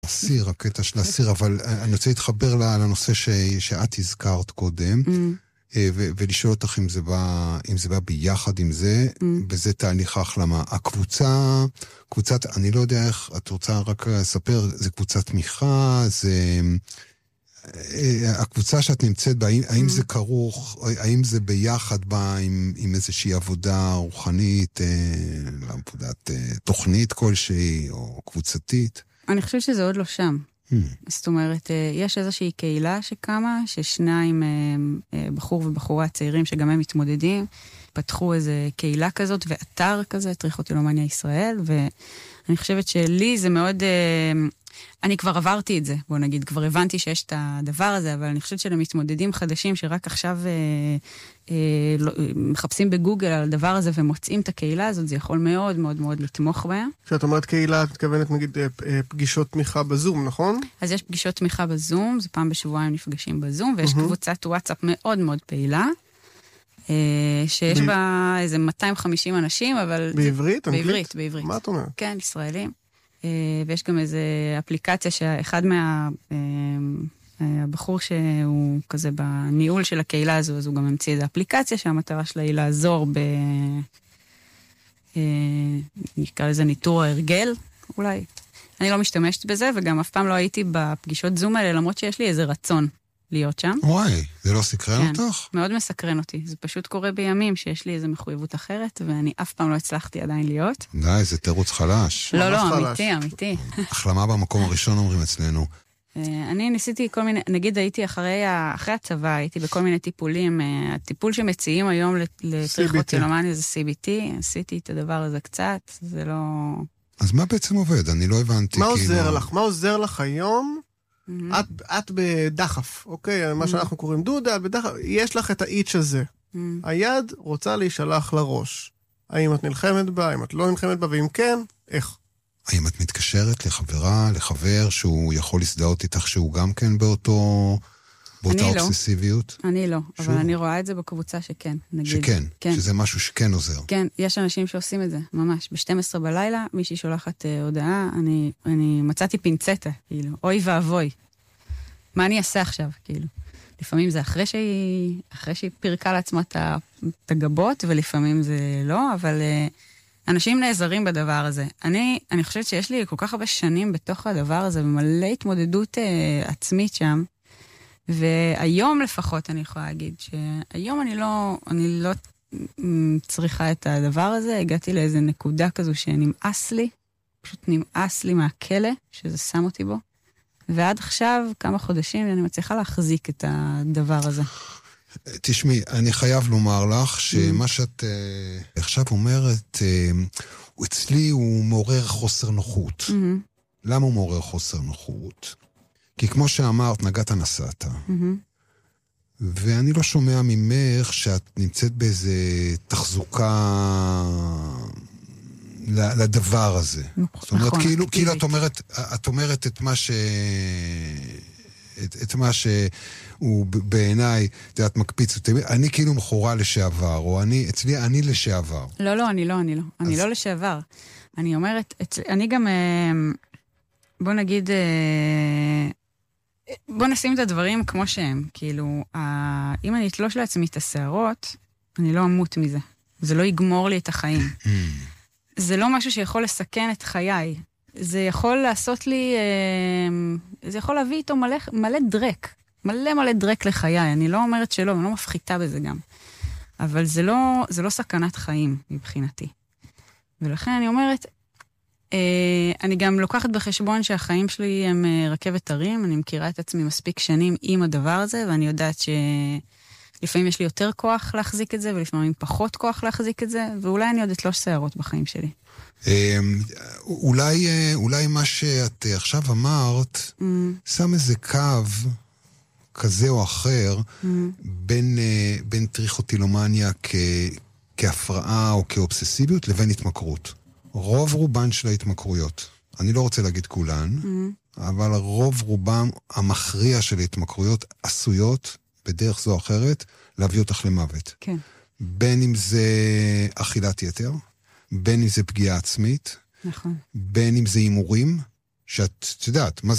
הסיר, הקטע של הסיר, אבל אני רוצה להתחבר לנושא שאת הזכרת קודם, ולשאול אותך אם זה בא ביחד עם זה, וזה תהליך ההחלמה. קבוצת, אני לא יודע איך, את רוצה רק לספר, זה קבוצת תמיכה, זה... הקבוצה שאת נמצאת בה, האם זה כרוך, האם זה ביחד בה עם איזושהי עבודה רוחנית, לעבודת תוכנית כלשהי, או קבוצתית? אני חושבת שזה עוד לא שם. זאת אומרת, יש איזושהי קהילה שקמה, ששניים בחור ובחורה צעירים שגם הם מתמודדים, פתחו איזה קהילה כזאת ואתר כזה, טריכוטילומניה ישראל, ואני חושבת שלי זה מאוד... אני כבר עברתי את זה, בוא נגיד, כבר הבנתי שיש את הדבר הזה, אבל אני חושבת שלמתמודדים חדשים שרק עכשיו מחפשים בגוגל על הדבר הזה ומוצאים את הקהילה הזאת, זה יכול מאוד מאוד מאוד לתמוך בה. כשאת אומרת קהילה, את מתכוונת נגיד פגישות תמיכה בזום, נכון? אז יש פגישות תמיכה בזום, זה פעם בשבועיים נפגשים בזום, ויש קבוצת וואטסאפ מאוד מאוד פעילה, שיש בה איזה 250 אנשים, אבל... בעברית? בעברית, בעברית. מה את אומרת? כן, ישראלים. ויש גם איזו אפליקציה שאחד הבחור שהוא כזה בניהול של הקהילה הזו, אז הוא גם המציא איזו אפליקציה שהמטרה שלה היא לעזור נקרא לזה ניטור ההרגל, אולי. אני לא משתמשת בזה, וגם אף פעם לא הייתי בפגישות זום האלה, למרות שיש לי איזה רצון להיות שם. וואי, זה לא סקרן אותך? מאוד מסקרן אותי. זה פשוט קורה בימים שיש לי איזו מחויבות אחרת, ואני אף פעם לא הצלחתי עדיין להיות. די, זה תירוץ חלש. לא, אמיתי. החלמה במקום הראשון אומרים אצלנו. אני ניסיתי כל מיני, נגיד הייתי אחרי הצבא, הייתי בכל מיני טיפולים, הטיפול שמציעים היום לטריכוטילומניה זה CBT, עשיתי את הדבר הזה קצת, זה לא... אז מה בעצם עובד? אני לא הבנתי. מה עוזר לך? מה עוזר לך היום? את בדחף, אוקיי? מה שאנחנו קוראים דודה, בדחף, יש לך את האיץ' הזה. היד רוצה להישלח לראש. האם את נלחמת בה, האם את לא נלחמת בה, ואם כן, איך? האם את מתקשרת לחברה, לחבר, שהוא יכול להזדהות איתך שהוא גם כן באותה אובססיביות? אני לא, אבל אני רואה את זה בקבוצה שכן. שכן, שזה משהו שכן עוזר. כן, יש אנשים שעושים את זה, ממש. ב-12 בלילה, מישהי שולחת הודעה, אני מצאתי פינצטה, כאילו, אוי ואבוי. מה אני אעשה עכשיו, כאילו? לפעמים זה אחרי שהיא פירקה לעצמה את הגבות, ולפעמים זה לא, אבל אנשים נעזרים בדבר הזה. אני חושבת שיש לי כל כך הרבה שנים בתוך הדבר הזה, ומלא התמודדות עצמית שם, והיום לפחות אני יכולה להגיד שהיום אני לא צריכה את הדבר הזה, הגעתי לאיזו נקודה כזו שנמאס לי, פשוט נמאס לי מהכלא, שזה שם אותי בו, ועד עכשיו כמה חודשים אני מצליחה להחזיק את הדבר הזה. תשמעי, אני חייב לומר לך שמה שאת עכשיו אומרת, אצלי הוא מעורר חוסר נוחות. למה הוא מעורר חוסר נוחות? כי כמו שאמרת, נגעת נסעת. ואני לא שומע ממך שאת נמצאת באיזה תחזוקה לדבר הזה. זאת אומרת, כאילו את אומרת את מה שהוא בעיניי, את מקפיץ אותי, אני כאילו מכורה לשעבר, או אצלי אני לשעבר. לא, אני לא לשעבר. אני אומרת, אני גם, בוא נגיד, בוא נשים את הדברים כמו שהם, כאילו, אם אני אתלוש לעצמי את השערות, אני לא אמות מזה. זה לא יגמור לי את החיים. זה לא משהו שיכול לסכן את חיי. זה יכול לעשות לי, זה יכול להביא איתו מלא דרק. מלא דרק לחיי. אני לא אומרת שלא, אני לא מפחיתה בזה גם. אבל זה לא סכנת חיים מבחינתי. ולכן אני אומרת, אני גם לוקחת בחשבון שהחיים שלי הם רכבת הרים, אני מכירה את עצמי מספיק שנים עם הדבר הזה, ואני יודעת שלפעמים יש לי יותר כוח להחזיק את זה, ולפעמים פחות כוח להחזיק את זה, ואולי אני עוד אתלוש שערות בחיים שלי. אולי מה שאת עכשיו אמרת, שם איזה קו כזה או אחר, בין טריכוטילומניה כהפרעה או כאובססיביות לבין התמכרות. רוב רובן של ההתמכרויות, אני לא רוצה להגיד כולן, אבל רוב רובם המכריע של ההתמכרויות עשויות בדרך זו או אחרת להביא אותך למוות. כן. בין אם זה אכילת יתר, בין אם זה פגיעה עצמית, נכון. בין אם זה הימורים, שאת יודעת, מה